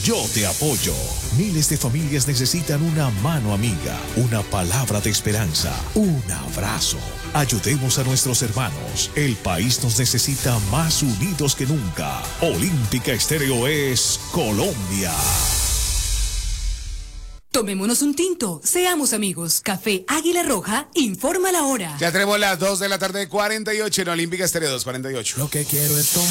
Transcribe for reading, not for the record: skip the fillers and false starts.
Yo te apoyo. Miles de familias necesitan una mano amiga, una palabra de esperanza, un abrazo. Ayudemos a nuestros hermanos. El país nos necesita más unidos que nunca. Olímpica Estéreo es Colombia. Tomémonos un tinto, seamos amigos. Café Águila Roja, informa la hora. Ya tenemos las 2 de la tarde, 48 en Olímpica Estéreo 2:48. Lo que quiero es tomar.